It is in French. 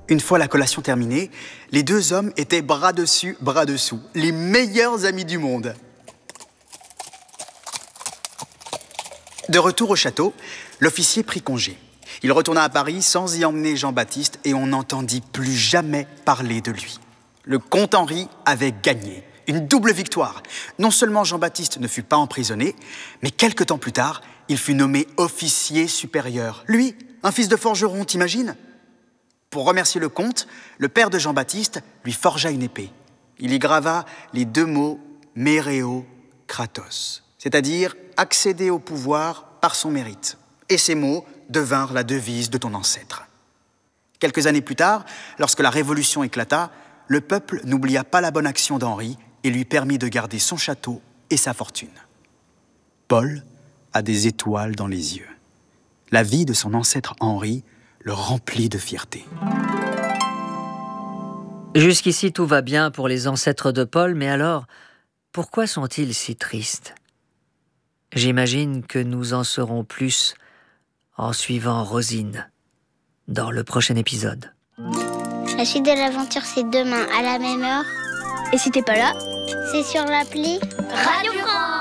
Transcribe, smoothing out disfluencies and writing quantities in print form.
Une fois la collation terminée, les deux hommes étaient bras dessus, bras dessous, les meilleurs amis du monde. De retour au château, l'officier prit congé. Il retourna à Paris sans y emmener Jean-Baptiste et on n'entendit plus jamais parler de lui. Le comte Henri avait gagné, une double victoire. Non seulement Jean-Baptiste ne fut pas emprisonné, mais quelque temps plus tard, il fut nommé officier supérieur. Lui, un fils de forgeron, t'imagines ? Pour remercier le comte, le père de Jean-Baptiste lui forgea une épée. Il y grava les deux mots « Méreo Kratos », c'est-à-dire accéder au pouvoir par son mérite. Et ces mots devinrent la devise de ton ancêtre. Quelques années plus tard, lorsque la Révolution éclata, le peuple n'oublia pas la bonne action d'Henri et lui permit de garder son château et sa fortune. Paul a des étoiles dans les yeux. La vie de son ancêtre Henri le remplit de fierté. Jusqu'ici, tout va bien pour les ancêtres de Paul, mais alors, pourquoi sont-ils si tristes ? J'imagine que nous en saurons plus en suivant Rosine dans le prochain épisode. La suite de l'aventure, c'est demain à la même heure. Et si t'es pas là, c'est sur l'appli Radio France.